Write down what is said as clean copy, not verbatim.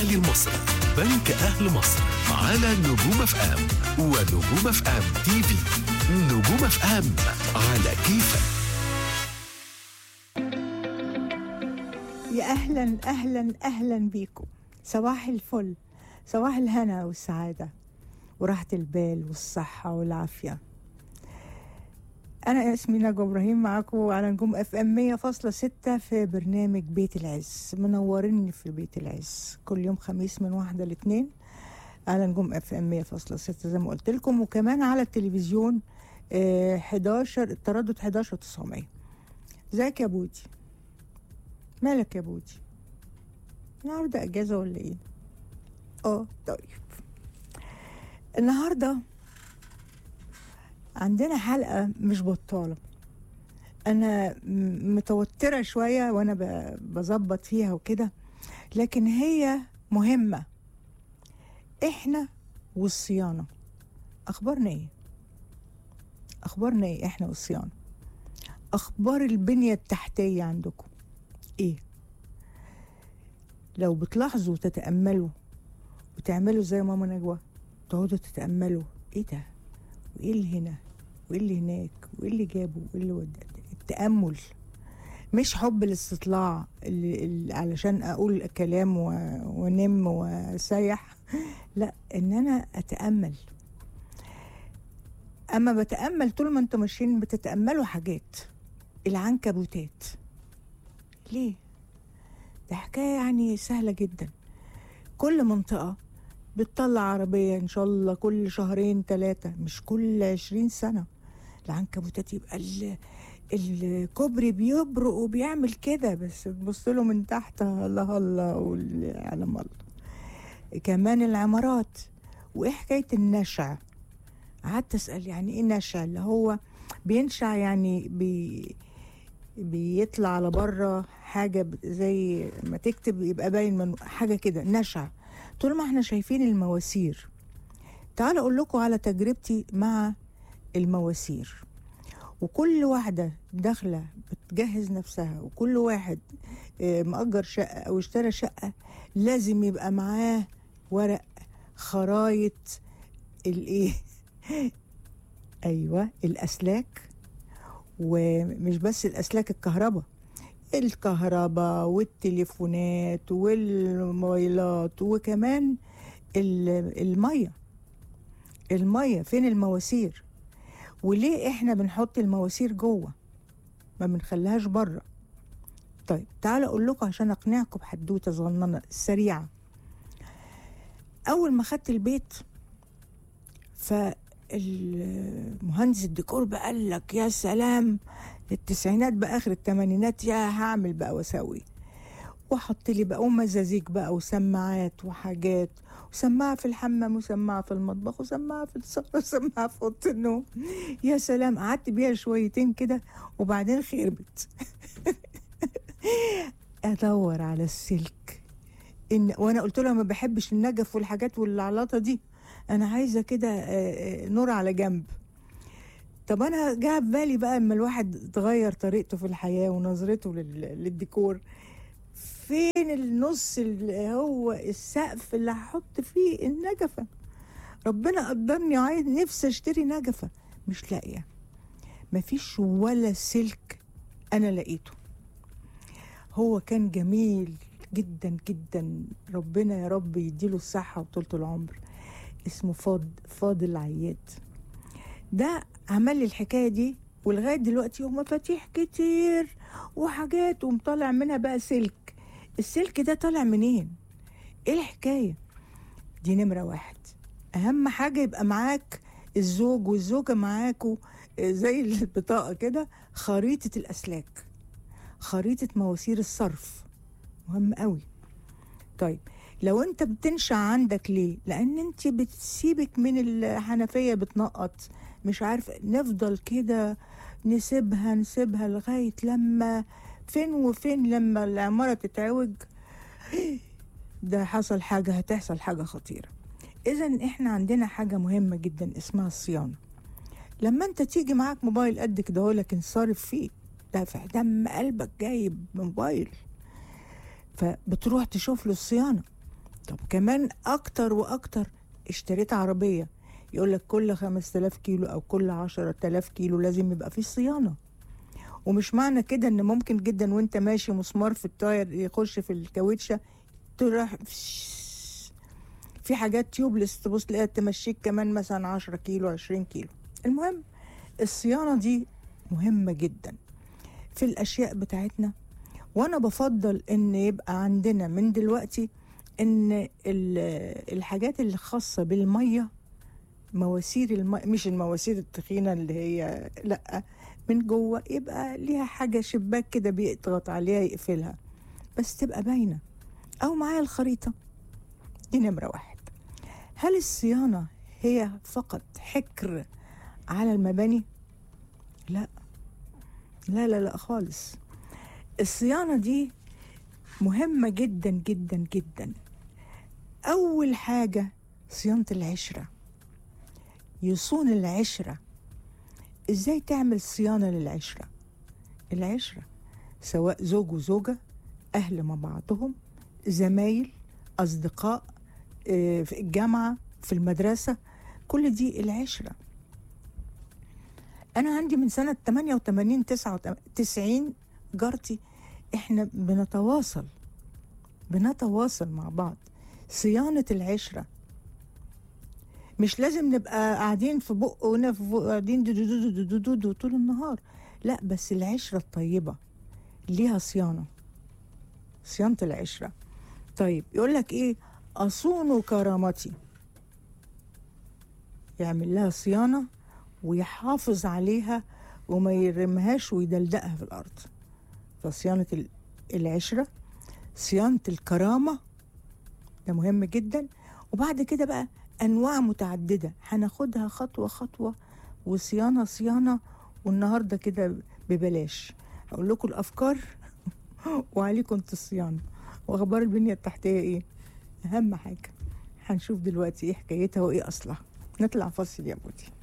الدولي المصري بنك أهل مصر على نجوم اف ام ونجوم اف ام تي في. نجوم اف ام على كيفك. يا أهلا أهلا أهلا بيكم. صباح الفل، صباح الهنا والسعادة وراحة البال والصحة والعافية. أنا اسمي نجوى إبراهيم، معاكم على نجوم اف ام 100.6 في برنامج بيت العز. منوريني في بيت العز كل يوم خميس من 1 ل2 على نجوم اف ام 100.6 زي ما قلت لكم، وكمان على التلفزيون 11 التردد 11900. ازيك يا بودي؟ مالك يا بودي؟ النهارده اجازه ولا ايه؟ طيب، النهارده عندنا حلقه مش بطاله. انا متوتره شويه وانا بظبط فيها وكده، لكن هي مهمه. احنا والصيانه، اخبارنا ايه؟ اخبارنا ايه احنا والصيانه؟ اخبار البنيه التحتيه عندكم ايه؟ لو بتلاحظوا وتتأملوا وتعملوا زي ماما نجوى، تقعدوا تتأملوا ايه ده وايه اللي هنا وايه اللي هناك وايه اللي جابه وايه اللي ودى. التأمل مش حب الاستطلاع اللي علشان اقول كلام ونم وسيح، لا، ان انا اتأمل. اما بتأمل طول ما انتم ماشيين بتتأملوا حاجات العنكبوتات. ليه؟ ده حكاية يعني سهلة جدا. كل منطقة بتطلع عربية إن شاء الله كل 2-3 مش كل 20 سنة. العنكبوتات يبقى الكوبري بيبرق وبيعمل كده، بس تبص له من تحت الله الله ويعلم الله. كمان العمارات. وإيه حكاية النشع؟ قعدت أسأل يعني إيه نشع؟ اللي هو بينشع يعني بيطلع على بره حاجة زي ما تكتب يبقى باين من حاجة كده نشع. طول ما احنا شايفين المواسير، تعالوا اقول لكم على تجربتي مع المواسير. وكل واحدة داخلة بتجهز نفسها، وكل واحد مأجر شقة او اشترى شقة لازم يبقى معاه ورق خرايط الايه ايوه الاسلاك. ومش بس الاسلاك، الكهرباء والتليفونات والموبايلات، وكمان المية فين المواسير؟ وليه احنا بنحط المواسير جوه ما بنخليهاش بره؟ طيب تعالوا اقول لكم عشان اقنعكم بحدوته صغننه سريعه. اول ما خدت البيت فالمهندس الديكور بقى قال لك يا سلام، التسعينات بقى اخر الثمانينات، يا هعمل بقى واسوي، وحط لي بقى ومزازيك بقى وسماعات وحاجات، وسماعه في الحمام وسماعه في المطبخ وسماعه في الصاله وسماعه في اوضه النوم. يا سلام، قعدت بيها شويتين كده وبعدين خربت. ادور على السلك وانا قلت له ما بحبش النجف والحاجات والعلاطه دي، انا عايزه كده نور على جنب. طب انا جاء في بالي بقى اما الواحد تغير طريقته في الحياه ونظرته للديكور، فين النص اللي هو السقف اللي هحط فيه النجفه؟ ربنا قدرني وعايز نفسي اشتري نجفه، مش لاقيه. مفيش ولا سلك انا لقيته. هو كان جميل جدا جدا، ربنا يا رب يديله الصحه وطولة العمر. اسمه فاضل عياد. ده عمل لي الحكايه دي، ولغايه دلوقتي هو مفاتيح كتير وحاجات ومطلع منها بقى سلك. السلك ده طالع منين؟ ايه الحكايه دي؟ نمره 1، اهم حاجه يبقى معاك الزوج والزوجه معاكوا زي البطاقه كده خريطه الاسلاك، خريطه مواسير الصرف، مهم قوي. طيب لو انت بتنشع عندك ليه؟ لان انت بتسيبك من الحنفيه بتنقط، مش عارف، نفضل كده نسيبها لغايه لما فين وفين، لما العماره تتعوج ده حصل حاجه، هتحصل حاجه خطيره. اذا احنا عندنا حاجه مهمه جدا اسمها الصيانه. لما انت تيجي معاك موبايل قد كده لكن صارف فيه، دافع دم قلبك جايب موبايل، فبتروح تشوف له الصيانه. طب كمان اكتر واكتر، اشتريت عربية، يقول لك كل 5000 كيلو او كل 10,000 كيلو لازم يبقى فيه صيانة. ومش معنى كده ان ممكن جدا وانت ماشي مسمار في التاير يخش في الكاوتشة تروح في حاجات تيوبلس تبص تلاقيها تمشيك كمان مثلا 10 كيلو 20 كيلو. المهم الصيانة دي مهمة جدا في الأشياء بتاعتنا. وأنا بفضل إن يبقى عندنا من دلوقتي إن الحاجات اللي خاصة بالمية، مواسير المية، مش المواسير التخينة اللي هي لأ، من جوه يبقى ليها حاجة شباك كده بيضغط عليها يقفلها، بس تبقى باينة، أو معايا الخريطة. دي نمرة 1. هل الصيانة هي فقط حكر على المباني؟ لا لا لا لا خالص. الصيانة دي مهمة جدا جدا جدا. أول حاجة صيانة العشرة، يصون العشرة. إزاي تعمل صيانة للعشرة؟ العشرة سواء زوج وزوجة، أهل مع بعضهم، زمايل، أصدقاء، في الجامعة، في المدرسة، كل دي العشرة. أنا عندي من سنة 88 99 جارتي، إحنا بنتواصل مع بعض. صيانة العشرة مش لازم نبقى قاعدين في بق قاعدين دو طول النهار، لا، بس العشرة الطيبة ليها صيانة العشرة. طيب يقول لك إيه؟ أصون كرامتي، يعمل لها صيانة ويحافظ عليها وما يرمهاش ويدلدقها في الأرض. فصيانة العشرة، صيانة الكرامة، ده مهم جدا. وبعد كده بقى أنواع متعددة هناخدها خطوة خطوة، وصيانة. والنهاردة كده ببلاش أقول لكم الأفكار وعليكم انتوا الصيانة. وأخبار البنية التحتية إيه؟ أهم حاجة هنشوف دلوقتي إيه حكايتها وإيه أصلها. نطلع فاصل يا بودي.